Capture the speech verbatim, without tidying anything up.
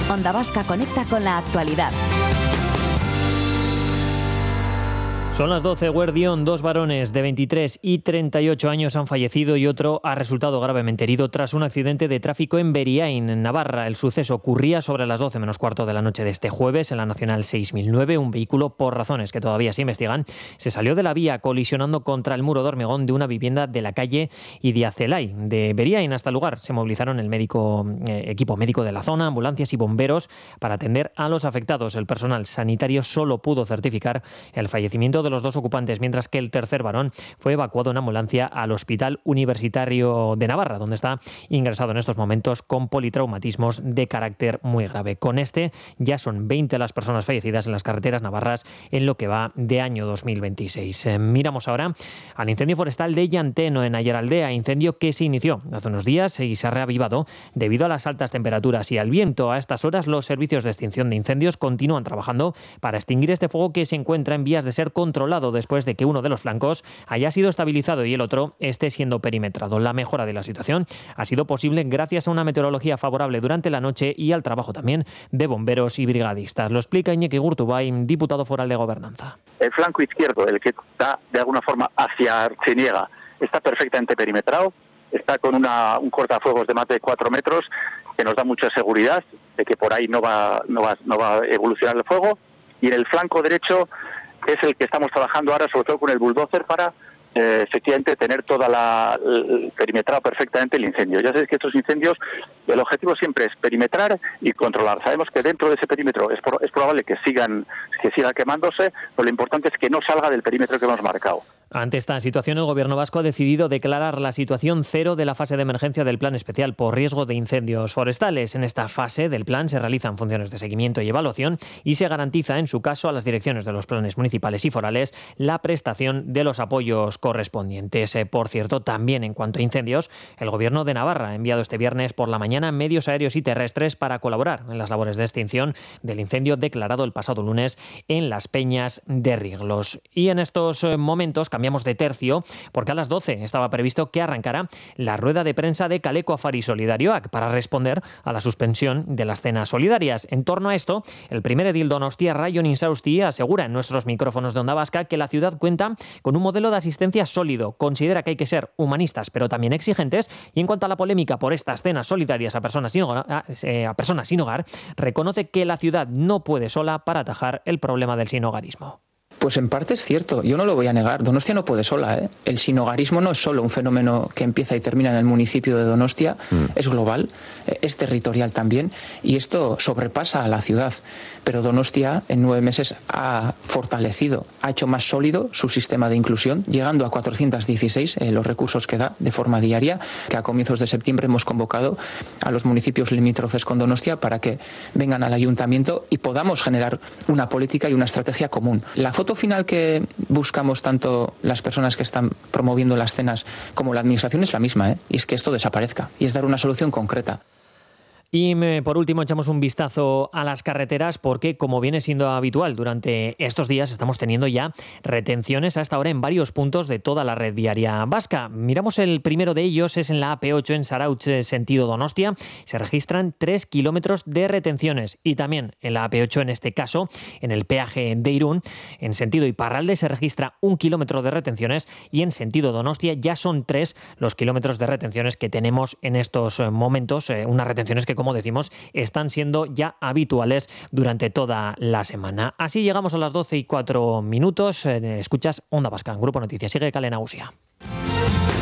Onda Vasca conecta con la actualidad. Son las doce, Guardión. Dos varones de veintitrés y treinta y ocho años han fallecido y otro ha resultado gravemente herido tras un accidente de tráfico en Beriain, en Navarra. El suceso ocurría sobre las doce menos cuarto de la noche de este jueves en la Nacional seis mil nueve. Un vehículo, por razones que todavía se investigan, se salió de la vía colisionando contra el muro de hormigón de una vivienda de la calle Idiazelay. De Beriain hasta el lugar se movilizaron el médico, eh, equipo médico de la zona, ambulancias y bomberos para atender a los afectados. El personal sanitario solo pudo certificar el fallecimiento de los dos ocupantes, mientras que el tercer varón fue evacuado en ambulancia al Hospital Universitario de Navarra, donde está ingresado en estos momentos con politraumatismos de carácter muy grave. Con este ya son veinte las personas fallecidas en las carreteras navarras en lo que va de año dos mil veintiséis. Eh, miramos ahora al incendio forestal de Llanteno, en Ayeraldea, incendio que se inició hace unos días y se ha reavivado debido a las altas temperaturas y al viento. A estas horas los servicios de extinción de incendios continúan trabajando para extinguir este fuego que se encuentra en vías de ser controlado después de que uno de los flancos haya sido estabilizado y el otro esté siendo perimetrado. La mejora de la situación ha sido posible gracias a una meteorología favorable durante la noche y al trabajo también de bomberos y brigadistas. Lo explica Iñaki Gurtubay, diputado foral de Gobernanza. El flanco izquierdo, el que está de alguna forma hacia Arceniega, está perfectamente perimetrado, está con una, un cortafuegos de más de cuatro metros que nos da mucha seguridad de que por ahí no va, no va, no va a evolucionar el fuego, y en el flanco derecho es el que estamos trabajando ahora, sobre todo con el bulldozer, para eh, efectivamente tener toda la el, perimetrado perfectamente el incendio. Ya sabéis que estos incendios, el objetivo siempre es perimetrar y controlar. Sabemos que dentro de ese perímetro es, por, es probable que sigan que siga quemándose, pero lo importante es que no salga del perímetro que hemos marcado. Ante esta situación, el Gobierno vasco ha decidido declarar la situación cero de la fase de emergencia del Plan Especial por riesgo de incendios forestales. En esta fase del plan se realizan funciones de seguimiento y evaluación y se garantiza, en su caso, a las direcciones de los planes municipales y forales la prestación de los apoyos correspondientes. Por cierto, también en cuanto a incendios, el Gobierno de Navarra ha enviado este viernes por la mañana medios aéreos y terrestres para colaborar en las labores de extinción del incendio declarado el pasado lunes en Las Peñas de Riglos. Y en estos momentos cambiamos de tercio, porque a las doce estaba previsto que arrancara la rueda de prensa de Kaleko Afari Solidarioak para responder a la suspensión de las cenas solidarias. En torno a esto, el primer edil donostiarra, Jon Insausti, asegura en nuestros micrófonos de Onda Vasca que la ciudad cuenta con un modelo de asistencia sólido. Considera que hay que ser humanistas, pero también exigentes. Y en cuanto a la polémica por estas cenas solidarias a personas sin hogar, a, a personas sin hogar, reconoce que la ciudad no puede sola para atajar el problema del sinhogarismo. Pues en parte es cierto, yo no lo voy a negar. Donostia no puede sola, ¿eh? El sinhogarismo no es solo un fenómeno que empieza y termina en el municipio de Donostia, mm. es global, es territorial también, y esto sobrepasa a la ciudad. Pero Donostia en nueve meses ha fortalecido, ha hecho más sólido su sistema de inclusión, llegando a cuatrocientos dieciséis eh, los recursos que da de forma diaria, que a comienzos de septiembre hemos convocado a los municipios limítrofes con Donostia para que vengan al ayuntamiento y podamos generar una política y una estrategia común. La foto final que buscamos tanto las personas que están promoviendo las cenas como la administración es la misma, ¿eh? Y es que esto desaparezca y es dar una solución concreta. Y por último echamos un vistazo a las carreteras porque, como viene siendo habitual durante estos días, estamos teniendo ya retenciones hasta ahora en varios puntos de toda la red viaria vasca. Miramos el primero de ellos, es en la A P ocho en Zarautz, sentido Donostia. Se registran tres kilómetros de retenciones, y también en la A P ocho, en este caso, en el peaje de Irún, en sentido Iparralde se registra un kilómetro de retenciones, y en sentido Donostia ya son tres los kilómetros de retenciones que tenemos en estos momentos, eh, unas retenciones que, como decimos, están siendo ya habituales durante toda la semana. Así llegamos a las doce y cuatro minutos. Eh, escuchas Onda Vasca, Grupo Noticias. Sigue Kale Nagusia.